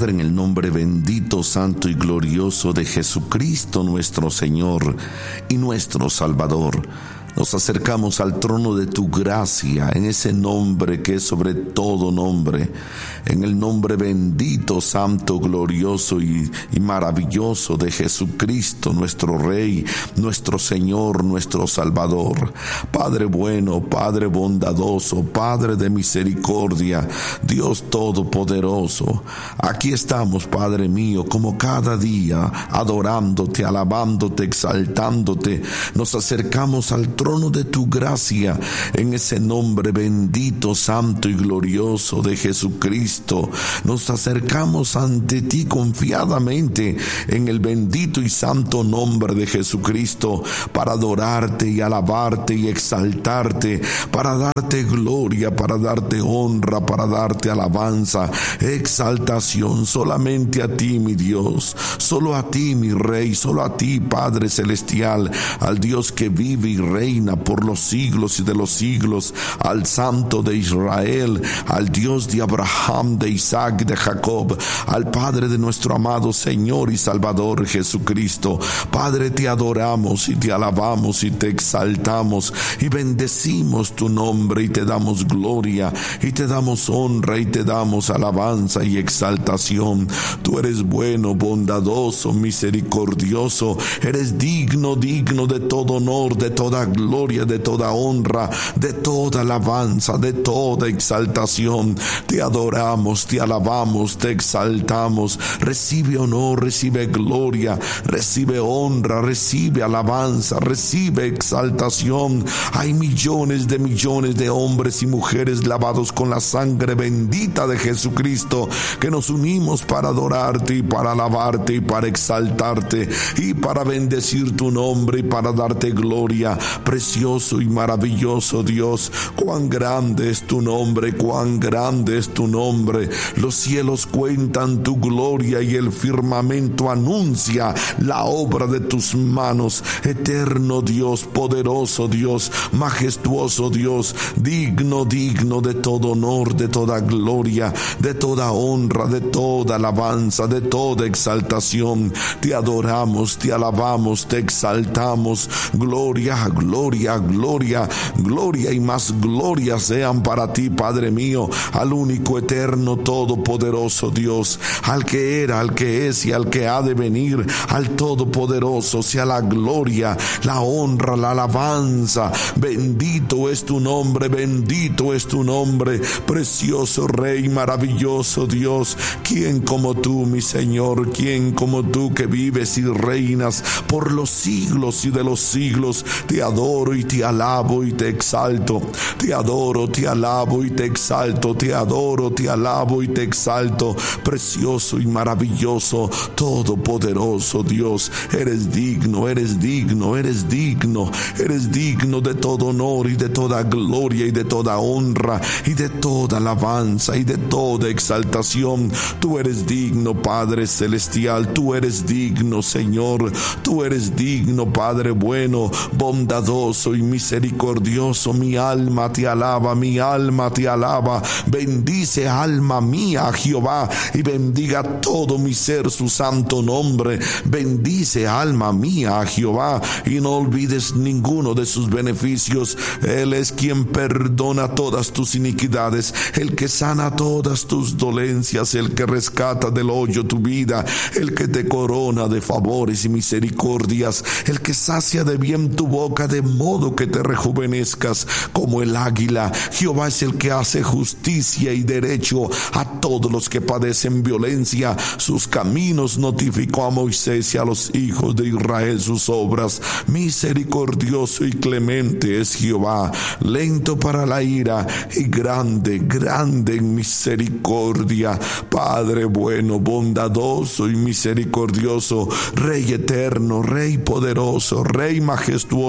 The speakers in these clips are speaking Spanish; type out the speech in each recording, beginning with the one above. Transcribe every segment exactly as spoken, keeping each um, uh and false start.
Padre, en el nombre bendito, santo y glorioso de Jesucristo nuestro Señor y nuestro Salvador, nos acercamos al trono de tu gracia, en ese nombre que es sobre todo nombre, en el nombre bendito, santo, glorioso y, y maravilloso de Jesucristo, nuestro Rey, nuestro Señor, nuestro Salvador. Padre bueno, Padre bondadoso, Padre de misericordia, Dios todopoderoso, aquí estamos, Padre mío, como cada día, adorándote, alabándote, exaltándote. Nos acercamos al trono trono de tu gracia, en ese nombre bendito, santo y glorioso de Jesucristo. Nos acercamos ante ti confiadamente en el bendito y santo nombre de Jesucristo, para adorarte y alabarte y exaltarte, para darte gloria, para darte honra, para darte alabanza, exaltación, solamente a ti, mi Dios, solo a ti, mi Rey, solo a ti, Padre celestial, al Dios que vive y reina por los siglos y de los siglos, al Santo de Israel, al Dios de Abraham, de Isaac, de Jacob, al Padre de nuestro amado Señor y Salvador Jesucristo. Padre, te adoramos y te alabamos y te exaltamos y bendecimos tu nombre y te damos gloria y te damos honra y te damos alabanza y exaltación. Tú eres bueno, bondadoso, misericordioso, eres digno, digno de todo honor, de toda gloria, de toda honra, de toda alabanza, de toda exaltación. Te adoramos, te alabamos, te exaltamos. Recibe honor, recibe gloria, recibe honra, recibe alabanza, recibe exaltación. Hay millones de millones de hombres y mujeres lavados con la sangre bendita de Jesucristo, que nos unimos para adorarte y para alabarte y para exaltarte y para bendecir tu nombre y para darte gloria. Precioso y maravilloso Dios, cuán grande es tu nombre, cuán grande es tu nombre. Los cielos cuentan tu gloria y el firmamento anuncia la obra de tus manos. Eterno Dios, poderoso Dios, majestuoso Dios, digno, digno de todo honor, de toda gloria, de toda honra, de toda alabanza, de toda exaltación. Te adoramos, te alabamos, te exaltamos. Gloria, gloria, gloria, gloria y más gloria sean para ti, Padre mío, al único, eterno, todopoderoso Dios, al que era, al que es y al que ha de venir, al todopoderoso sea la gloria, la honra, la alabanza. Bendito es tu nombre, bendito es tu nombre, precioso Rey, maravilloso Dios. ¿Quién como tú, mi Señor? ¿Quién como tú, que vives y reinas por los siglos y de los siglos? Te adoro y te alabo y te exalto. Te adoro, te alabo y te exalto. Te adoro, te alabo y te exalto. Precioso y maravilloso, todopoderoso Dios. Eres digno, eres digno, eres digno. Eres digno de todo honor y de toda gloria y de toda honra y de toda alabanza y de toda exaltación. Tú eres digno, Padre celestial. Tú eres digno, Señor. Tú eres digno, Padre bueno, bondadoso y misericordioso. Mi alma te alaba, mi alma te alaba. Bendice, alma mía, a Jehová, y bendiga todo mi ser su santo nombre. Bendice, alma mía, a Jehová, y no olvides ninguno de sus beneficios. Él es quien perdona todas tus iniquidades, el que sana todas tus dolencias, el que rescata del hoyo tu vida, el que te corona de favores y misericordias, el que sacia de bien tu boca, de modo que te rejuvenezcas como el águila. Jehová es el que hace justicia y derecho a todos los que padecen violencia. Sus caminos notificó a Moisés y a los hijos de Israel sus obras. Misericordioso y clemente es Jehová, lento para la ira y grande, grande en misericordia. Padre bueno, bondadoso y misericordioso, Rey eterno, Rey poderoso, Rey majestuoso,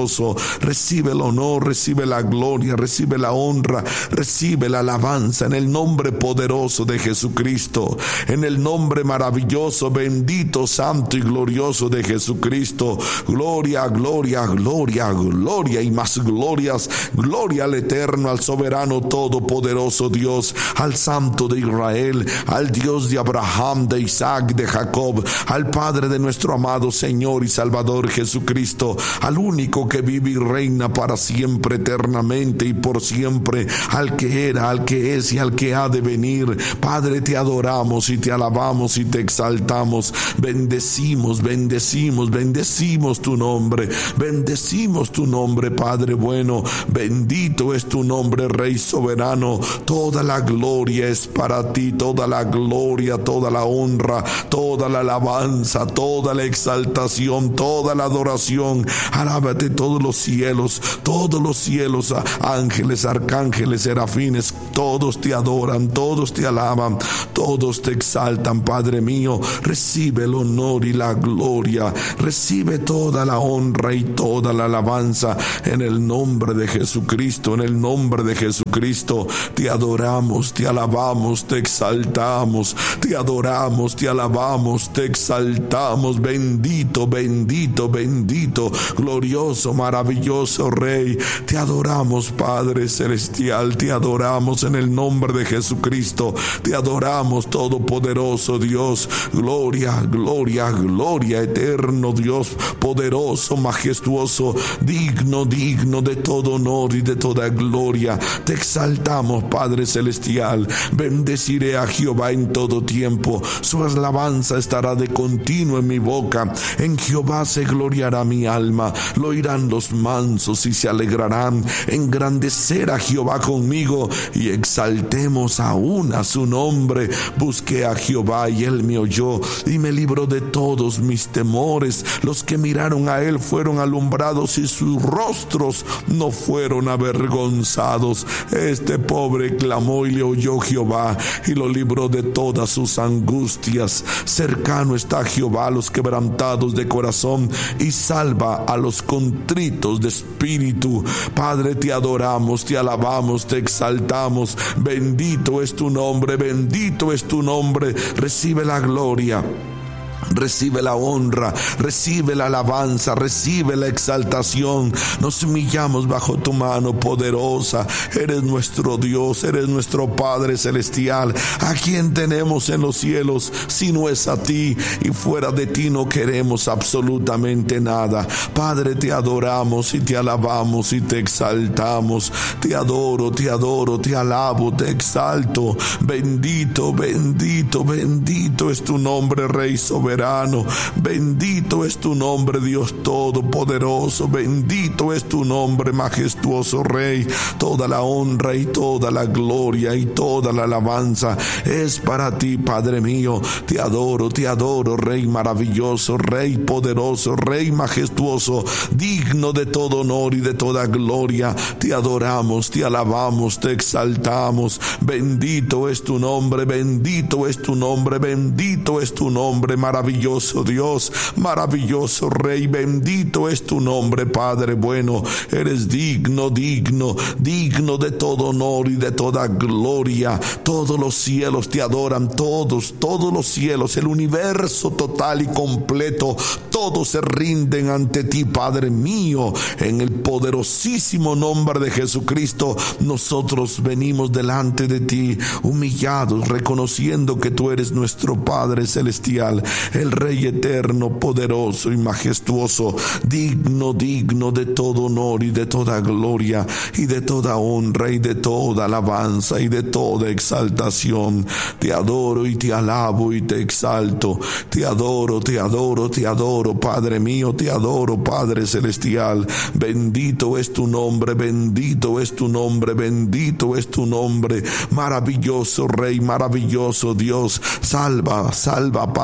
Recibe el honor, recibe la gloria, recibe la honra, recibe la alabanza en el nombre poderoso de Jesucristo, en el nombre maravilloso, bendito, santo y glorioso de Jesucristo. Gloria, gloria, gloria, gloria y más glorias. Gloria al eterno, al soberano todopoderoso Dios, al santo de Israel, al Dios de Abraham, de Isaac, de Jacob, al Padre de nuestro amado Señor y Salvador Jesucristo, al único que vive y reina para siempre, eternamente y por siempre, al que era, al que es y al que ha de venir. Padre, te adoramos y te alabamos y te exaltamos. Bendecimos, bendecimos, bendecimos tu nombre, bendecimos tu nombre, Padre bueno. Bendito es tu nombre, Rey soberano. Toda la gloria es para ti, toda la gloria, toda la honra, toda la alabanza, toda la exaltación, toda la adoración. Alábate todos los cielos, todos los cielos, ángeles, arcángeles, serafines, todos te adoran, todos te alaban, todos te exaltan, Padre mío. Recibe el honor y la gloria, recibe toda la honra y toda la alabanza en el nombre de Jesucristo, en el nombre de Jesucristo. Te adoramos, te alabamos, te exaltamos, te adoramos, te alabamos, te exaltamos. Bendito, bendito, bendito, glorioso, maravilloso Rey. Te adoramos, Padre celestial, te adoramos en el nombre de Jesucristo. Te adoramos, todopoderoso Dios. Gloria, gloria, gloria, eterno Dios, poderoso, majestuoso, digno, digno de todo honor y de toda gloria. Te exaltamos, Padre celestial. Bendeciré a Jehová en todo tiempo, su alabanza estará de continuo en mi boca. En Jehová se gloriará mi alma, lo oirán los mansos y se alegrarán. Engrandecer a Jehová conmigo y exaltemos aún a su nombre. Busqué a Jehová y él me oyó y me libró de todos mis temores. Los que miraron a él fueron alumbrados y sus rostros no fueron avergonzados. Este pobre clamó y le oyó Jehová y lo libró de todas sus angustias. Cercano está Jehová a los quebrantados de corazón y salva a los contritos de espíritu. Padre, te adoramos, te alabamos, te exaltamos. Bendito es tu nombre, bendito es tu nombre. Recibe la gloria, recibe la honra, recibe la alabanza, recibe la exaltación. Nos humillamos bajo tu mano poderosa. Eres nuestro Dios, eres nuestro Padre celestial. ¿A quién tenemos en los cielos si no es a ti? Y fuera de ti no queremos absolutamente nada. Padre, te adoramos y te alabamos y te exaltamos. Te adoro, te adoro, te alabo, te exalto. Bendito, bendito, bendito es tu nombre, Rey soberano. Bendito es tu nombre, Dios todopoderoso. Bendito es tu nombre, majestuoso Rey. Toda la honra y toda la gloria y toda la alabanza es para ti, Padre mío. Te adoro, te adoro, Rey maravilloso, Rey poderoso, Rey majestuoso, digno de todo honor y de toda gloria. Te adoramos, te alabamos, te exaltamos. Bendito es tu nombre, bendito es tu nombre, bendito es tu nombre, maravilloso Dios, maravilloso Rey. Bendito es tu nombre, Padre bueno. Eres digno, digno, digno de todo honor y de toda gloria. Todos los cielos te adoran, todos, todos los cielos, el universo total y completo, todos se rinden ante ti, Padre mío. En el poderosísimo nombre de Jesucristo, nosotros venimos delante de ti, humillados, reconociendo que tú eres nuestro Padre celestial, el Rey eterno, poderoso y majestuoso, digno, digno de todo honor y de toda gloria y de toda honra y de toda alabanza y de toda exaltación. Te adoro y te alabo y te exalto. Te adoro, te adoro, te adoro, Padre mío, te adoro, Padre celestial. Bendito es tu nombre, bendito es tu nombre, bendito es tu nombre. Maravilloso Rey, maravilloso Dios. Salva, salva, Padre mío.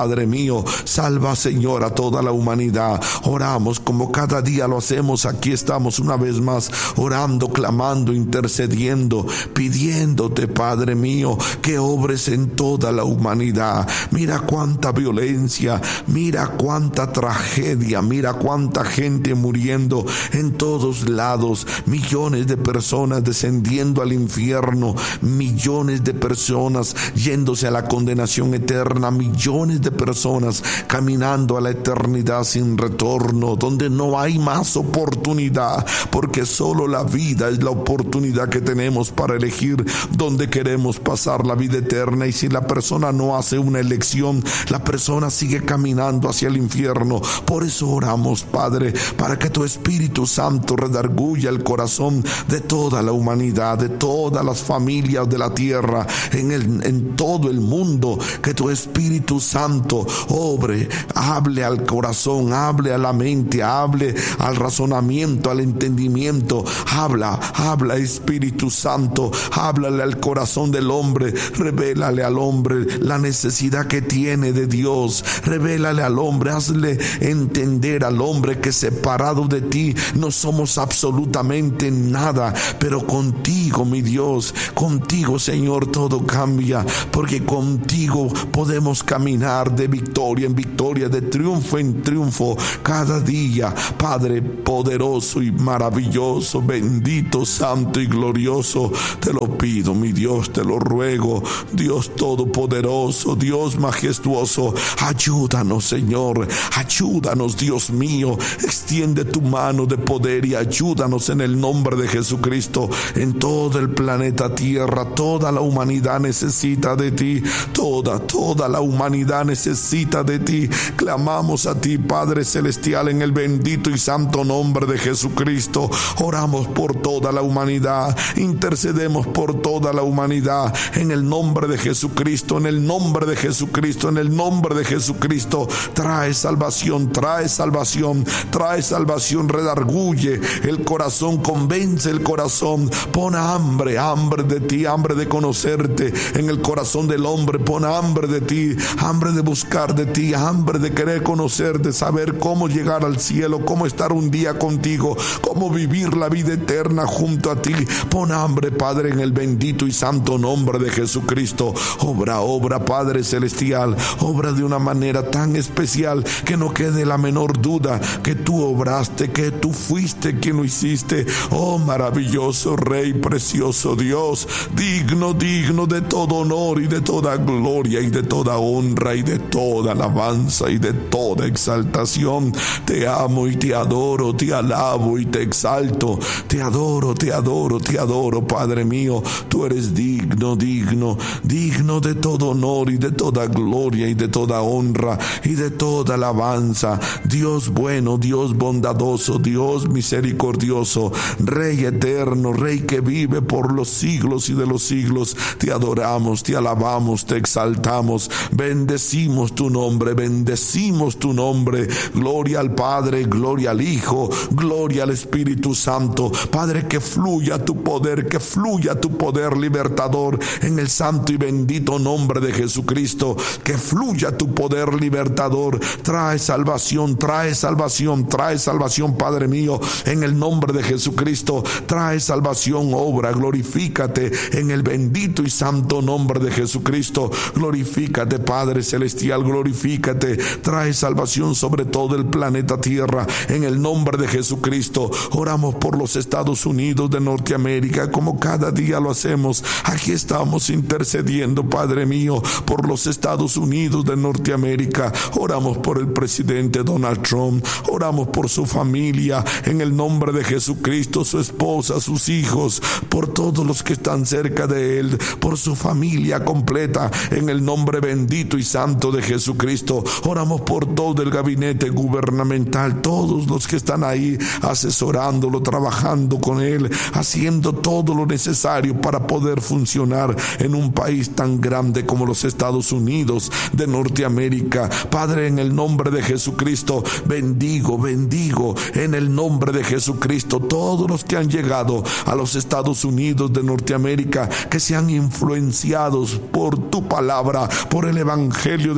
mío. Salva, Señor, a toda la humanidad. Oramos como cada día lo hacemos. Aquí estamos una vez más orando, clamando, intercediendo, pidiéndote, Padre mío, que obres en toda la humanidad. Mira cuánta violencia, mira cuánta tragedia, mira cuánta gente muriendo en todos lados, millones de personas descendiendo al infierno, millones de personas yéndose a la condenación eterna, millones de personas caminando a la eternidad sin retorno, donde no hay más oportunidad, porque solo la vida es la oportunidad que tenemos para elegir dónde queremos pasar la vida eterna. Y si la persona no hace una elección, la persona sigue caminando hacia el infierno. Por eso oramos, Padre, para que tu Espíritu Santo redarguya el corazón de toda la humanidad, de todas las familias de la tierra, en, el, en todo el mundo. Que tu Espíritu Santo obre, hable al corazón, hable a la mente, hable al razonamiento, al entendimiento. Habla, habla, Espíritu Santo, háblale al corazón del hombre, revélale al hombre la necesidad que tiene de Dios, revélale al hombre, hazle entender al hombre que separado de ti no somos absolutamente nada, pero contigo, mi Dios, contigo, Señor, todo cambia, porque contigo podemos caminar de victoria en victoria, de triunfo en triunfo, cada día. Padre poderoso y maravilloso, bendito, santo y glorioso, te lo pido, mi Dios, te lo ruego, Dios todopoderoso, Dios majestuoso, ayúdanos, Señor, ayúdanos, Dios mío, extiende tu mano de poder y ayúdanos en el nombre de Jesucristo. En todo el planeta Tierra, toda la humanidad necesita de ti, toda, toda la humanidad necesita de ti. Clamamos a ti, Padre Celestial, en el bendito y santo nombre de Jesucristo. Oramos por toda la humanidad, intercedemos por toda la humanidad, en el nombre de Jesucristo, en el nombre de Jesucristo, en el nombre de Jesucristo. Trae salvación, trae salvación, trae salvación, redarguye el corazón, convence el corazón, pon hambre, hambre de ti, hambre de conocerte en el corazón del hombre, pon hambre de ti, hambre de buscar de ti, hambre de querer conocerte, saber cómo llegar al cielo, cómo estar un día contigo, cómo vivir la vida eterna junto a ti. Pon hambre, Padre, en el bendito y santo nombre de Jesucristo. Obra, obra, Padre Celestial, obra de una manera tan especial que no quede la menor duda que tú obraste, que tú fuiste quien lo hiciste. Oh, maravilloso Rey, precioso Dios, digno, digno de todo honor y de toda gloria y de toda honra y de toda alabanza y de toda exaltación. Te amo y te adoro, te alabo y te exalto, te adoro, te adoro, te adoro, Padre mío. Tú eres digno, digno, digno de todo honor y de toda gloria y de toda honra y de toda alabanza. Dios bueno, Dios bondadoso, Dios misericordioso, Rey eterno, Rey que vive por los siglos y de los siglos. Te adoramos, te alabamos, te exaltamos, bendecimos tu nombre, bendecimos tu nombre. Gloria al Padre, gloria al Hijo, gloria al Espíritu Santo. Padre, que fluya tu poder, que fluya tu poder libertador en el santo y bendito nombre de Jesucristo. Que fluya tu poder libertador. Trae salvación, trae salvación, trae salvación, Padre mío, en el nombre de Jesucristo. Trae salvación, obra, glorifícate en el bendito y santo nombre de Jesucristo. Glorifícate, Padre Celestial, glorifícate. Trae salvación sobre todo el planeta Tierra en el nombre de Jesucristo. Oramos por los Estados Unidos de Norteamérica, como cada día lo hacemos. Aquí estamos intercediendo, Padre mío, por los Estados Unidos de Norteamérica. Oramos por el presidente Donald Trump, oramos por su familia en el nombre de Jesucristo, su esposa, sus hijos, por todos los que están cerca de él, por su familia completa en el nombre bendito y santo de Jesucristo. Oramos por todo el gabinete gubernamental, todos los que están ahí asesorándolo, trabajando con él, haciendo todo lo necesario para poder funcionar en un país tan grande como los Estados Unidos de Norteamérica. Padre, en el nombre de Jesucristo, bendigo, bendigo en el nombre de Jesucristo todos los que han llegado a los Estados Unidos de Norteamérica, que sean influenciados por tu palabra, por el Evangelio de Jesucristo.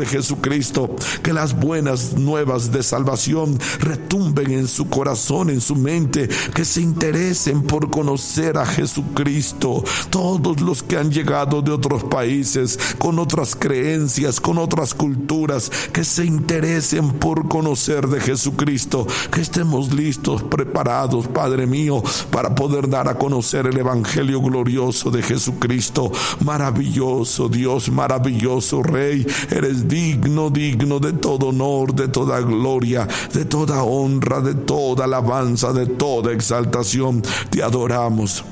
Jesucristo. Que las buenas nuevas de salvación retumben en su corazón, en su mente, que se interesen por conocer a Jesucristo. Todos los que han llegado de otros países, con otras creencias, con otras culturas, que se interesen por conocer de Jesucristo. Que estemos listos, preparados, Padre mío, para poder dar a conocer el Evangelio glorioso de Jesucristo. Maravilloso Dios, maravilloso Rey, eres digno, digno de todo honor, de toda gloria, de toda honra, de toda alabanza, de toda exaltación. Te adoramos,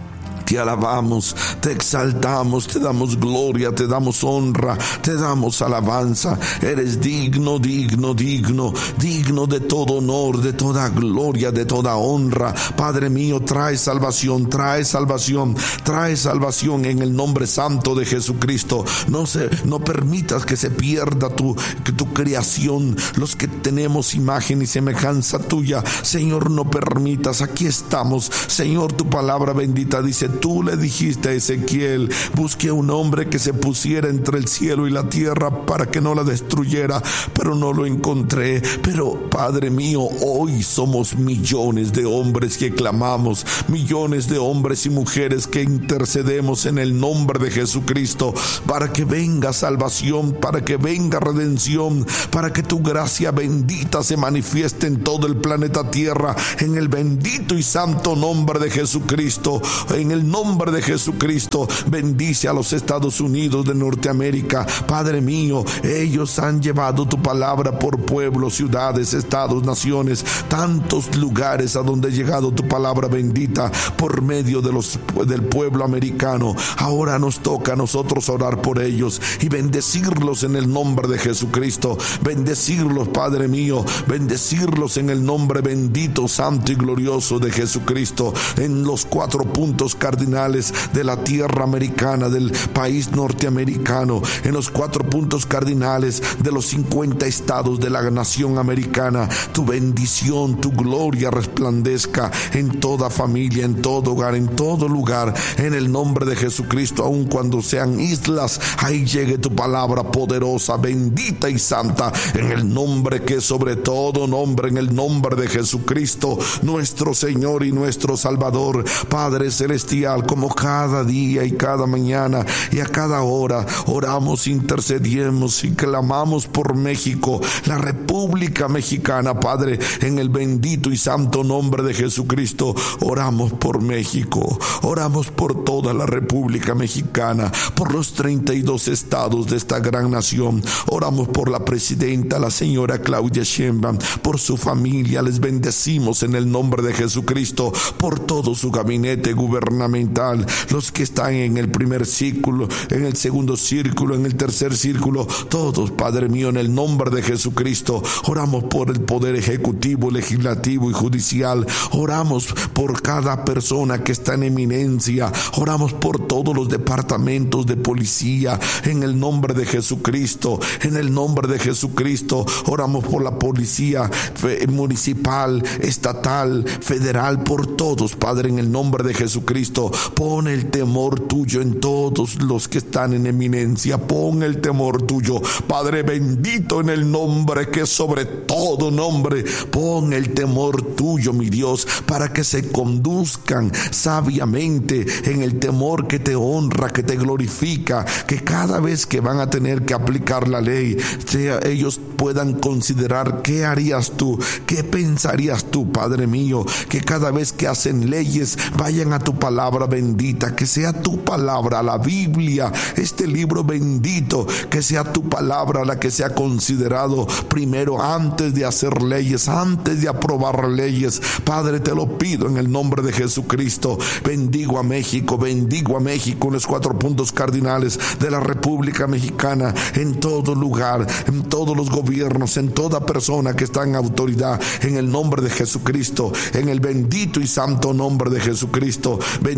te alabamos, te exaltamos, te damos gloria, te damos honra, te damos alabanza. Eres digno, digno, digno, digno de todo honor, de toda gloria, de toda honra. Padre mío, trae salvación, trae salvación, trae salvación en el nombre santo de Jesucristo. No se, no permitas que se pierda tu, que tu creación, los que tenemos imagen y semejanza tuya. Señor, no permitas, aquí estamos. Señor, tu palabra bendita dice: tú le dijiste a Ezequiel, busque a un hombre que se pusiera entre el cielo y la tierra para que no la destruyera, pero no lo encontré. Pero Padre mío, hoy somos millones de hombres que clamamos, millones de hombres y mujeres que intercedemos en el nombre de Jesucristo, para que venga salvación, para que venga redención, para que tu gracia bendita se manifieste en todo el planeta Tierra, en el bendito y santo nombre de Jesucristo. En el nombre de Jesucristo, bendice a los Estados Unidos de Norteamérica. Padre mío, ellos han llevado tu palabra por pueblos, ciudades, estados, naciones, tantos lugares a donde ha llegado tu palabra bendita por medio de los, del pueblo americano. Ahora nos toca a nosotros orar por ellos y bendecirlos en el nombre de Jesucristo. Bendecirlos, Padre mío, bendecirlos en el nombre bendito, santo y glorioso de Jesucristo, en los cuatro puntos cardinales de la tierra americana, del país norteamericano, en los cuatro puntos cardinales de los cincuenta estados de la nación americana. Tu bendición, tu gloria resplandezca en toda familia, en todo hogar, en todo lugar, en el nombre de Jesucristo. Aun cuando sean islas, ahí llegue tu palabra poderosa, bendita y santa, en el nombre que es sobre todo nombre, en el nombre de Jesucristo, nuestro Señor y nuestro Salvador. Padre celestial, como cada día y cada mañana y a cada hora oramos, intercedimos y clamamos por México, la República Mexicana. Padre, en el bendito y santo nombre de Jesucristo, oramos por México, oramos por toda la República Mexicana, por los treinta y dos estados de esta gran nación. Oramos por la presidenta, la señora Claudia Sheinbaum, por su familia. Les bendecimos en el nombre de Jesucristo, por todo su gabinete gubernamental, los que están en el primer círculo, en el segundo círculo, en el tercer círculo, todos, Padre mío, en el nombre de Jesucristo. Oramos por el poder ejecutivo, legislativo y judicial. Oramos por cada persona que está en eminencia. Oramos por todos los departamentos de policía, en el nombre de Jesucristo, en el nombre de Jesucristo. Oramos por la policía municipal, estatal, federal, por todos, Padre, en el nombre de Jesucristo. Pon el temor tuyo en todos los que están en eminencia. Pon el temor tuyo, Padre bendito, en el nombre que es sobre todo nombre. Pon el temor tuyo, mi Dios, para que se conduzcan sabiamente en el temor que te honra, que te glorifica, que cada vez que van a tener que aplicar la ley, sea, ellos puedan considerar qué harías tú, qué pensarías tú, Padre mío. Que cada vez que hacen leyes vayan a tu palabra bendita, que sea tu palabra, la Biblia, este libro bendito, que sea tu palabra la que sea considerado primero antes de hacer leyes, antes de aprobar leyes. Padre, te lo pido en el nombre de Jesucristo. Bendigo a México, bendigo a México en los cuatro puntos cardinales de la República Mexicana, en todo lugar, en todos los gobiernos, en toda persona que está en autoridad, en el nombre de Jesucristo, en el bendito y santo nombre de Jesucristo. Bendigo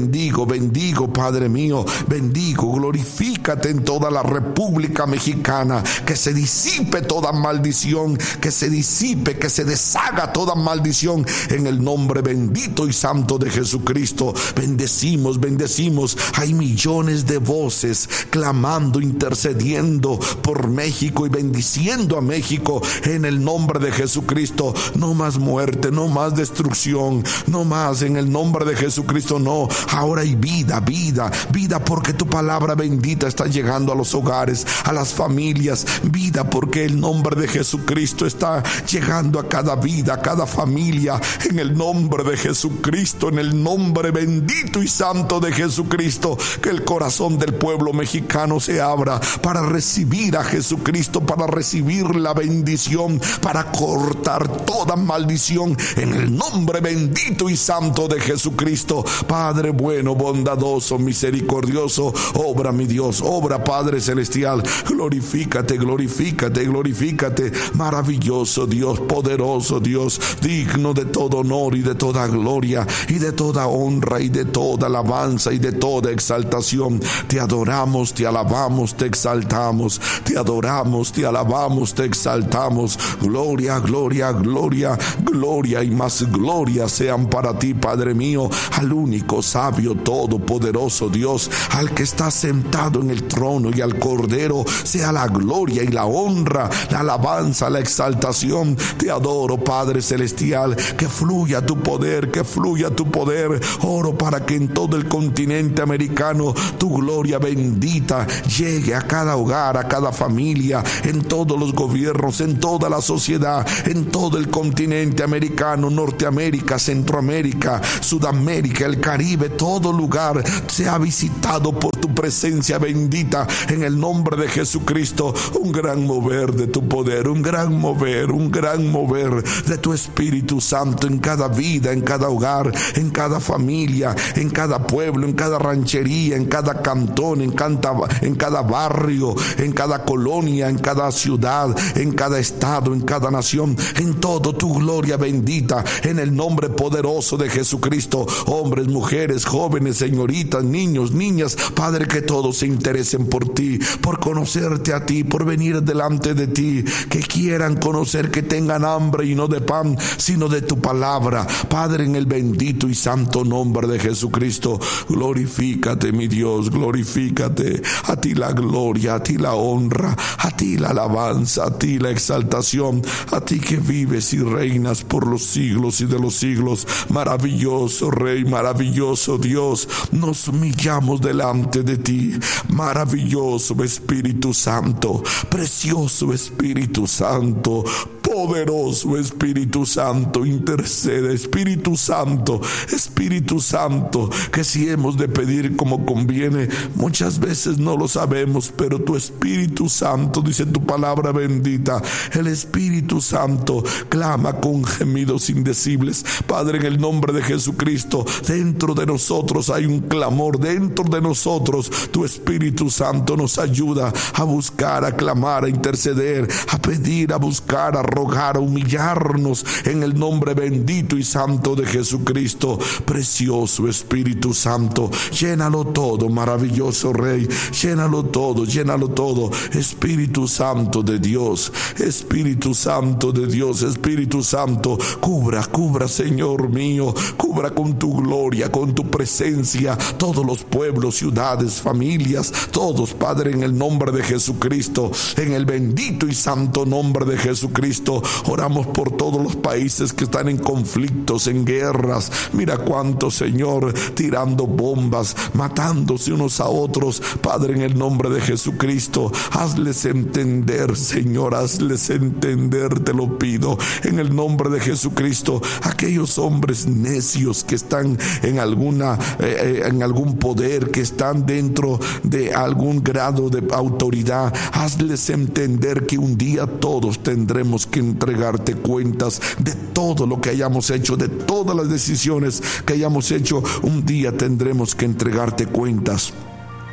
bendigo, bendigo, Padre mío, bendigo, glorifícate en toda la República Mexicana, que se disipe toda maldición, que se disipe, que se deshaga toda maldición en el nombre bendito y santo de Jesucristo. Bendecimos, bendecimos. Hay millones de voces clamando, intercediendo por México y bendiciendo a México en el nombre de Jesucristo. No más muerte, no más destrucción, no más en el nombre de Jesucristo, no. Ahora hay vida, vida, vida, porque tu palabra bendita está llegando a los hogares, a las familias. Vida porque el nombre de Jesucristo está llegando a cada vida, a cada familia, en el nombre de Jesucristo, en el nombre bendito y santo de Jesucristo. Que el corazón del pueblo mexicano se abra para recibir a Jesucristo, para recibir la bendición, para cortar toda maldición en el nombre bendito y santo de Jesucristo. Padre bueno, bondadoso, misericordioso, obra, mi Dios, obra, Padre celestial. Glorifícate, glorifícate, glorifícate. Maravilloso Dios, poderoso Dios, digno de todo honor y de toda gloria y de toda honra y de toda alabanza y de toda exaltación. Te adoramos, te alabamos, te exaltamos, te adoramos, te alabamos, te exaltamos. Gloria, gloria, gloria, gloria y más gloria sean para ti, Padre mío, al único sabio, todopoderoso Dios, al que está sentado en el trono, y al Cordero sea la gloria y la honra, la alabanza, la exaltación. Te adoro, Padre celestial, que fluya tu poder, que fluya tu poder. Oro para que en todo el continente americano tu gloria bendita llegue a cada hogar, a cada familia, en todos los gobiernos, en toda la sociedad, en todo el continente americano, Norteamérica, Centroamérica, Sudamérica, el Caribe, todo lugar sea visitado por tu presencia bendita en el nombre de Jesucristo. Un gran mover de tu poder, un gran mover, un gran mover de tu Espíritu Santo en cada vida, en cada hogar, en cada familia, en cada pueblo, en cada ranchería, en cada cantón, en cada, en cada barrio, en cada colonia, en cada ciudad, en cada estado, en cada nación, en todo tu gloria bendita en el nombre poderoso de Jesucristo. Hombres, mujeres, jóvenes, señoritas, niños, niñas, Padre, que todos se interesen por ti, por conocerte a ti, por venir delante de ti, que quieran conocer, que tengan hambre y no de pan, sino de tu palabra. Padre, en el bendito y santo nombre de Jesucristo, glorifícate, mi Dios, glorifícate. A ti la gloria, a ti la honra, a ti la alabanza, a ti la exaltación, a ti que vives y reinas por los siglos y de los siglos. Maravilloso Rey, maravilloso Dios, nos humillamos delante de ti. Maravilloso Espíritu Santo, precioso Espíritu Santo, poderoso Espíritu Santo, intercede. Espíritu Santo, Espíritu Santo, que si hemos de pedir como conviene, muchas veces no lo sabemos, pero tu Espíritu Santo, dice tu palabra bendita, el Espíritu Santo clama con gemidos indecibles. Padre, en el nombre de Jesucristo, dentro de nosotros hay un clamor, dentro de nosotros tu Espíritu Santo nos ayuda a buscar, a clamar, a interceder, a pedir, a buscar, a rogar, a humillarnos en el nombre bendito y santo de Jesucristo. Precioso Espíritu Santo, llénalo todo, maravilloso Rey, llénalo todo, llénalo todo. Espíritu Santo de Dios, Espíritu Santo de Dios, Espíritu Santo, cubra, cubra, Señor mío, cubra con tu gloria, con tu presencia, todos los pueblos, ciudades, familias, todos, Padre, en el nombre de Jesucristo, en el bendito y santo nombre de Jesucristo. Oramos por todos los países que están en conflictos, en guerras. Mira cuántos, Señor, tirando bombas, matándose unos a otros. Padre, en el nombre de Jesucristo, hazles entender, Señor, hazles entender, te lo pido, en el nombre de Jesucristo. Aquellos hombres necios que están en alguna, eh, en algún poder, que están dentro de algún grado de autoridad, hazles entender que un día todos tendremos que entregarte cuentas de todo lo que hayamos hecho, de todas las decisiones que hayamos hecho. Un día tendremos que entregarte cuentas.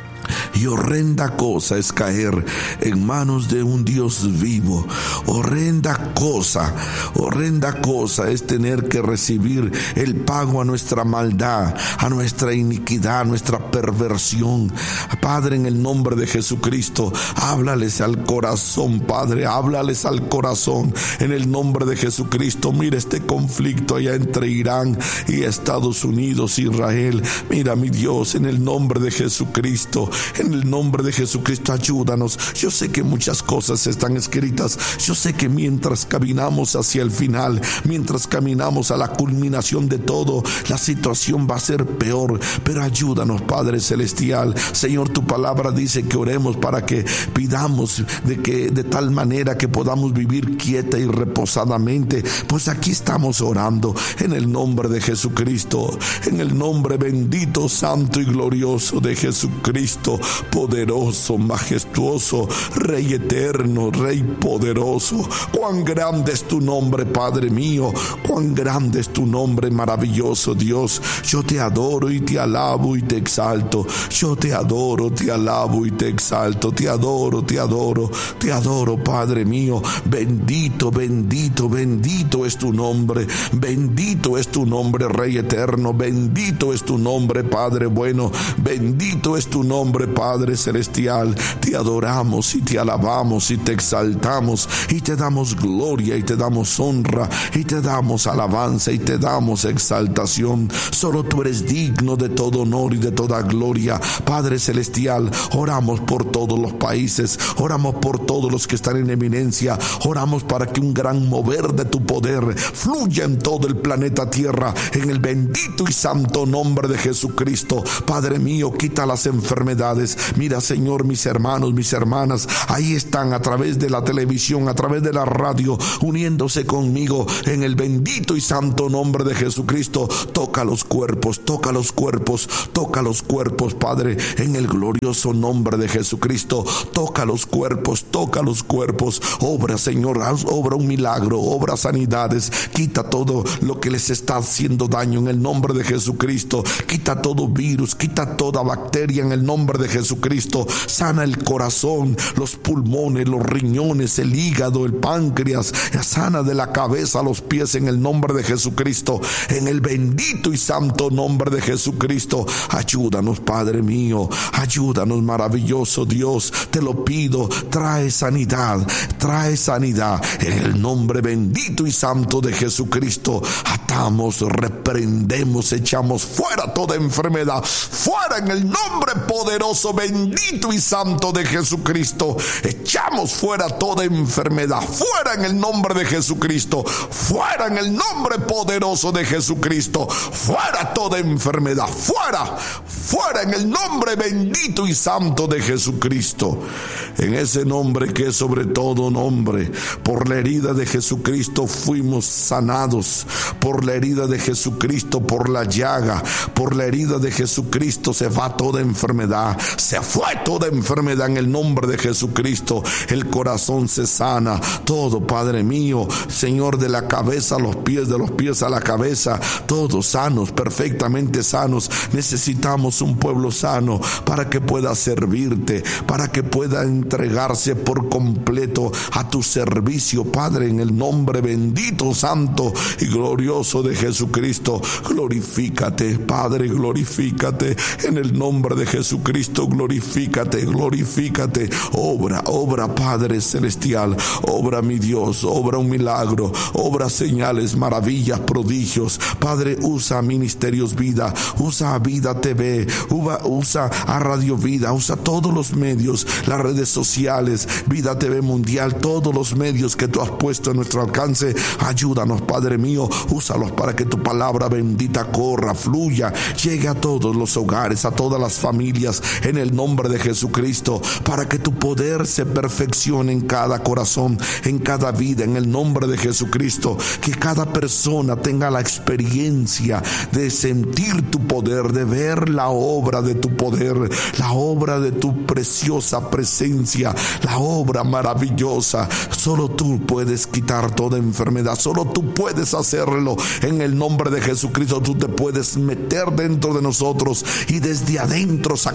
Y horrenda cosa es caer en manos de un Dios vivo. Horrenda cosa, horrenda cosa es tener que recibir el pago a nuestra maldad, a nuestra iniquidad, a nuestra perversión. Padre, en el nombre de Jesucristo, háblales al corazón, Padre, háblales al corazón. En el nombre de Jesucristo, mira este conflicto allá entre Irán y Estados Unidos, Israel. Mira, mi Dios, en el nombre de Jesucristo, en el nombre de Jesucristo, ayúdanos. Yo sé que muchas cosas están escritas. Yo sé que mientras caminamos hacia el final, mientras caminamos a la culminación de todo, la situación va a ser peor. Pero ayúdanos, Padre Celestial. Señor, tu palabra dice que oremos para que pidamos de que de tal manera que podamos vivir quieta y reposadamente. Pues aquí estamos orando en el nombre de Jesucristo, en el nombre bendito, santo y glorioso de Jesucristo, poderoso, majestuoso, Rey eterno, Rey poderoso. Cuán grande es tu nombre, Padre mío, cuán grande es tu nombre, maravilloso Dios. Yo te adoro y te alabo y te exalto. Yo te adoro, te alabo y te exalto. Te adoro, te adoro, te adoro, Padre mío. Bendito, bendito, bendito es tu nombre. Bendito es tu nombre, Rey eterno. Bendito es tu nombre, Padre bueno. Bendito es tu nombre, Padre celestial. Te adoramos y te alabamos y te exaltamos y te damos gloria y te damos honra y te damos alabanza y te damos exaltación. Solo tú eres digno de todo honor y de toda gloria, Padre celestial. Oramos por todos los países, oramos por todos los que están en eminencia, oramos para que un gran mover de tu poder fluya en todo el planeta Tierra, en el bendito y santo nombre de Jesucristo. Padre mío, quita las enfermedades. Mira, Señor, mis hermanos, mis hermanas, ahí están a través de la televisión, a través de la radio, uniéndose conmigo en el bendito y santo nombre de Jesucristo. Toca los cuerpos, toca los cuerpos, toca los cuerpos, Padre, en el glorioso nombre de Jesucristo. Toca los cuerpos, toca los cuerpos. Obra, Señor, obra un milagro, obra sanidades. Quita todo lo que les está haciendo daño en el nombre de Jesucristo. Quita todo virus, quita toda bacteria en el nombre de Jesucristo. Sana el corazón, los pulmones, los riñones, el hígado, el páncreas. Sana de la cabeza a los pies en el nombre de Jesucristo. En el bendito y santo nombre de Jesucristo. Ayúdanos, Padre mío. Ayúdanos, maravilloso Dios. Te lo pido. Trae sanidad. Trae sanidad. En el nombre bendito y santo de Jesucristo. Atamos, reprendemos, echamos fuera toda enfermedad. Fuera en el nombre poderoso, bendito y santo de Jesucristo. Echamos fuera toda enfermedad. Fuera en el nombre de Jesucristo. Fuera en el nombre poderoso de Jesucristo. Fuera toda enfermedad. Fuera. Fuera en el nombre bendito y santo de Jesucristo. En ese nombre que es sobre todo nombre. Por la herida de Jesucristo fuimos sanados. Por la herida de Jesucristo, por la llaga, por la herida de Jesucristo se va toda enfermedad. Se fue toda enfermedad en el nombre de Jesucristo. El corazón se sana. Todo, Padre mío, Señor, de la cabeza a los pies, de los pies a la cabeza, todos sanos, perfectamente sanos. Necesitamos un pueblo sano para que pueda servirte, para que pueda entregarse por completo a tu servicio, Padre, en el nombre bendito, santo y glorioso de Jesucristo. Glorifícate, Padre, glorifícate en el nombre de Jesucristo. Glorifícate, glorifícate. Obra, obra, Padre celestial. Obra, mi Dios, obra un milagro, obra señales, maravillas, prodigios. Padre, usa Ministerios Vida, usa Vida T V, usa a Radio Vida, usa todos los medios, las redes sociales, Vida T V Mundial, todos los medios que tú has puesto a nuestro alcance. Ayúdanos, Padre mío, úsalos para que tu palabra bendita corra, fluya, llegue a todos los hogares, a todas las familias, en el nombre de Jesucristo, para que tu poder se perfeccione en cada corazón, en cada vida, en el nombre de Jesucristo. Que cada persona tenga la experiencia de sentir tu poder, de ver la obra de tu poder, la obra de tu preciosa presencia, la obra maravillosa. Solo tú puedes quitar toda enfermedad, solo tú puedes hacerlo. En el nombre de Jesucristo, tú te puedes meter dentro de nosotros y desde adentro sacar toda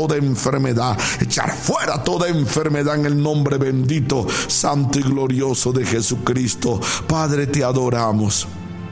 toda enfermedad, echar fuera toda enfermedad en el nombre bendito, santo y glorioso de Jesucristo. Padre, te adoramos,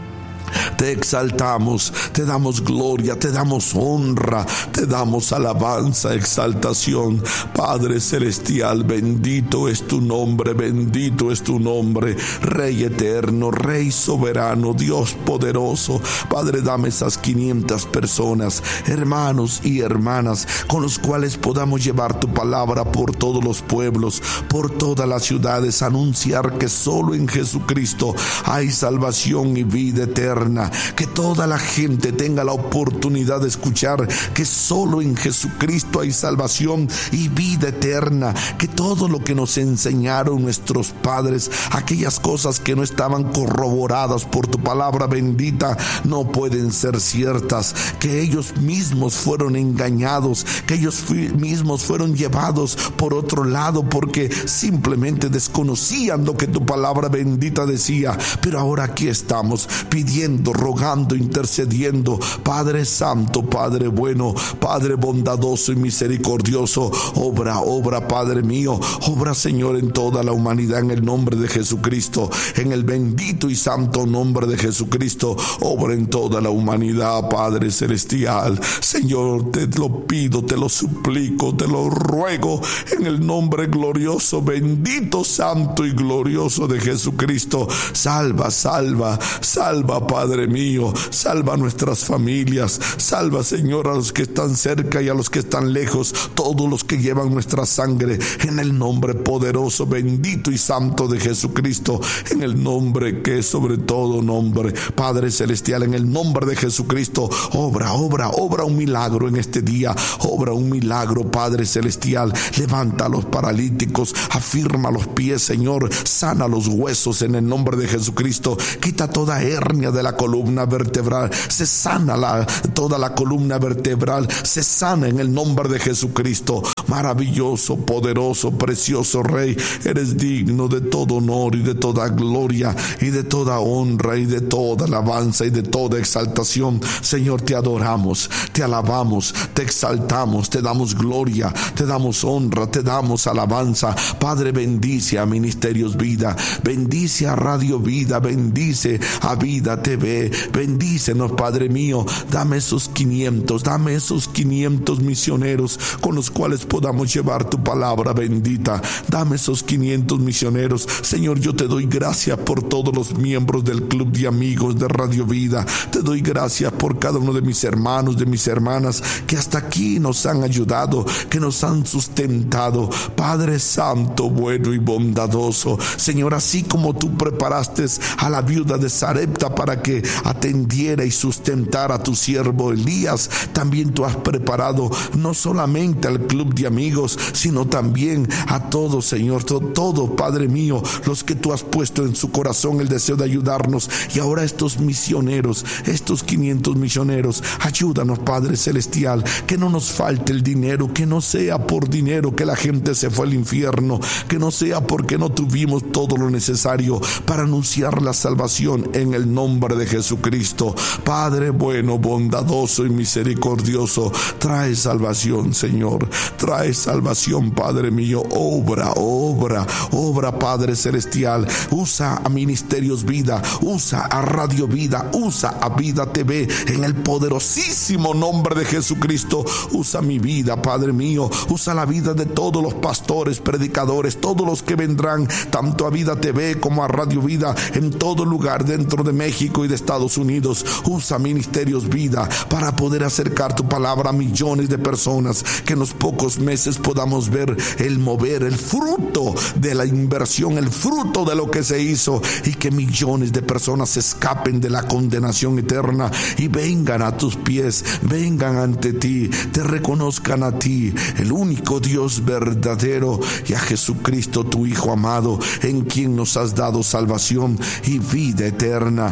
te exaltamos, te damos gloria, te damos honra, te damos alabanza, exaltación. Padre celestial, bendito es tu nombre, bendito es tu nombre, Rey eterno, Rey soberano, Dios poderoso. Padre, dame esas quinientas personas, hermanos y hermanas, con los cuales podamos llevar tu palabra por todos los pueblos, por todas las ciudades, anunciar que solo en Jesucristo hay salvación y vida eterna. Que toda la gente tenga la oportunidad de escuchar que solo en Jesucristo hay salvación y vida eterna. Que todo lo que nos enseñaron nuestros padres, aquellas cosas que no estaban corroboradas por tu palabra bendita, no pueden ser ciertas. Que ellos mismos fueron engañados, que ellos mismos fueron llevados por otro lado porque simplemente desconocían lo que tu palabra bendita decía. Pero ahora aquí estamos pidiendo, rogando, intercediendo. Padre santo, Padre bueno, Padre bondadoso y misericordioso, obra, obra, Padre mío, obra, Señor, en toda la humanidad, en el nombre de Jesucristo, en el bendito y santo nombre de Jesucristo, obra en toda la humanidad, Padre celestial. Señor, te lo pido, te lo suplico, te lo ruego, en el nombre glorioso, bendito, santo y glorioso de Jesucristo. Salva, salva, salva, Padre mío, salva a nuestras familias, salva, Señor, a los que están cerca y a los que están lejos, todos los que llevan nuestra sangre, en el nombre poderoso, bendito y santo de Jesucristo, en el nombre que es sobre todo nombre, Padre celestial, en el nombre de Jesucristo, obra, obra, obra un milagro en este día, obra un milagro, Padre celestial. Levanta a los paralíticos, afirma los pies, Señor, sana los huesos en el nombre de Jesucristo, quita toda hernia de la columna vertebral, se sana la, toda la columna vertebral, se sana en el nombre de Jesucristo. Maravilloso, poderoso, precioso Rey, eres digno de todo honor y de toda gloria y de toda honra y de toda alabanza y de toda exaltación. Señor, te adoramos, te alabamos, te exaltamos, te damos gloria, te damos honra, te damos alabanza. Padre, bendice a Ministerios Vida, bendice a Radio Vida, bendice a Vida T V, bendícenos, Padre mío. Dame esos quinientos, dame esos quinientos misioneros con los cuales podamos llevar tu palabra bendita. Dame esos quinientos misioneros. Señor, yo te doy gracias por todos los miembros del Club de Amigos de Radio Vida. Te doy gracias por cada uno de mis hermanos, de mis hermanas que hasta aquí nos han ayudado, que nos han sustentado. Padre santo, bueno y bondadoso, Señor, así como tú preparaste a la viuda de Sarepta para que atendiera y sustentara a tu siervo Elías, también tú has preparado no solamente al Club de Amigos, sino también a todos, Señor, todo, todo, Padre mío, los que tú has puesto en su corazón el deseo de ayudarnos. Y ahora estos misioneros, estos quinientos misioneros, ayúdanos, Padre celestial, que no nos falte el dinero, que no sea por dinero que la gente se fue al infierno, que no sea porque no tuvimos todo lo necesario para anunciar la salvación en el nombre de Jesucristo. Padre bueno, bondadoso y misericordioso, trae salvación, Señor, trae salvación, Padre mío. Obra, obra, obra, Padre celestial. Usa a Ministerios Vida, usa a Radio Vida, usa a Vida T V en el poderosísimo nombre de Jesucristo. Usa mi vida, Padre mío, usa la vida de todos los pastores, predicadores, todos los que vendrán tanto a Vida T V como a Radio Vida en todo lugar dentro de México y de Estados Unidos. Usa Ministerios Vida para poder acercar tu palabra a millones de personas, que en los pocos meses podamos ver el mover, el fruto de la inversión, el fruto de lo que se hizo, y que millones de personas escapen de la condenación eterna y vengan a tus pies, vengan ante ti, te reconozcan a ti, el único Dios verdadero, y a Jesucristo, tu Hijo amado, en quien nos has dado salvación y vida eterna. Padre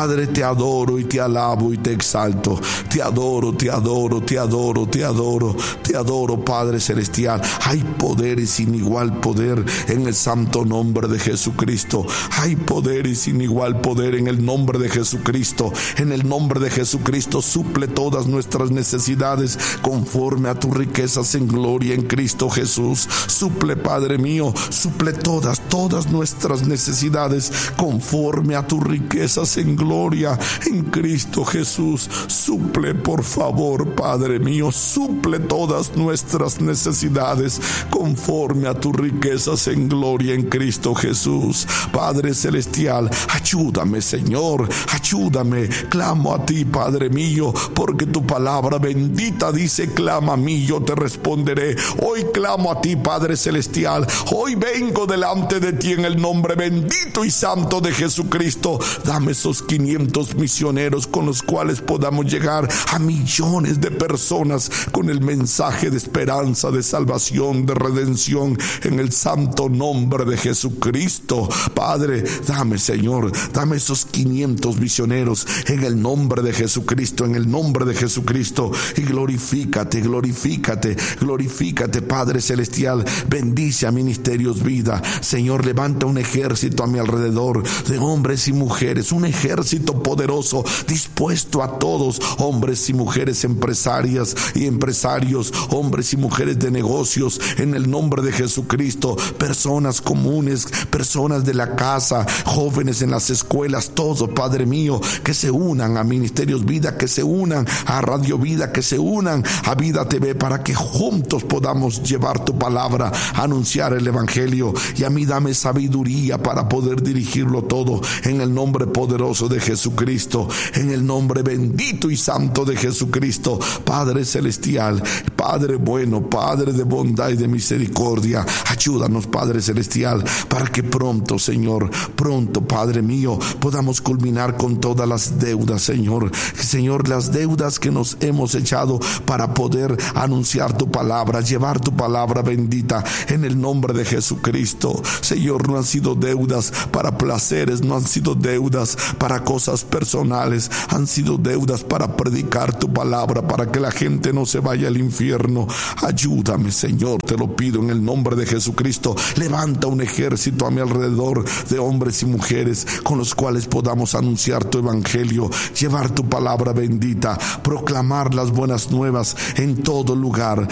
Padre, te adoro y te alabo y te exalto. Te adoro, te adoro, te adoro, te adoro, te adoro, Padre celestial. Hay poder y sin igual poder en el santo nombre de Jesucristo. Hay poder y sin igual poder en el nombre de Jesucristo. En el nombre de Jesucristo suple todas nuestras necesidades conforme a tus riquezas en gloria en Cristo Jesús. Suple, Padre mío, suple todas, todas nuestras necesidades conforme a tus riquezas en gloria en Cristo Jesús. Suple, por favor, Padre mío, suple todas nuestras necesidades conforme a tus riquezas en gloria en Cristo Jesús. Padre celestial, ayúdame, Señor, ayúdame. Clamo a ti, Padre mío, porque tu palabra bendita dice: clama a mí, yo te responderé. Hoy clamo a ti, Padre celestial. Hoy vengo delante de ti en el nombre bendito y santo de Jesucristo. Dame esos quinientos misioneros con los cuales podamos llegar a millones de personas con el mensaje de esperanza, de salvación, de redención en el santo nombre de Jesucristo. Padre, dame, Señor, dame esos quinientos misioneros en el nombre de Jesucristo, en el nombre de Jesucristo. Y glorifícate, glorifícate, glorifícate, Padre celestial. Bendice a Ministerios Vida. Señor, levanta un ejército a mi alrededor de hombres y mujeres, un ejército poderoso dispuesto a todos, hombres y mujeres empresarias y empresarios, hombres y mujeres de negocios, en el nombre de Jesucristo, personas comunes, personas de la casa, jóvenes en las escuelas, todos, Padre mío, que se unan a Ministerios Vida, que se unan a Radio Vida, que se unan a Vida T V, para que juntos podamos llevar tu palabra, anunciar el evangelio. Y a mí dame sabiduría para poder dirigirlo todo en el nombre poderoso de Jesucristo, en el nombre bendito y santo de Jesucristo. Padre celestial, Padre bueno, Padre de bondad y de misericordia, ayúdanos, Padre celestial, para que pronto, Señor, pronto, Padre mío, podamos culminar con todas las deudas, Señor. Señor, las deudas que nos hemos echado para poder anunciar tu palabra, llevar tu palabra bendita en el nombre de Jesucristo. Señor, no han sido deudas para placeres, no han sido deudas para cosas personales, han sido deudas para predicar tu palabra, para que la gente no se vaya al infierno. Ayúdame, Señor, te lo pido en el nombre de Jesucristo. Levanta un ejército a mi alrededor de hombres y mujeres con los cuales podamos anunciar tu evangelio, llevar tu palabra bendita, proclamar las buenas nuevas en todo lugar,